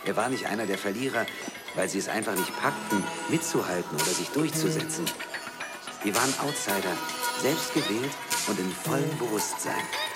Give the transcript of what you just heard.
Er war nicht einer der Verlierer, weil sie es einfach nicht packten, mitzuhalten oder sich durchzusetzen. Wir waren Outsider, selbst gewählt und in vollem Bewusstsein.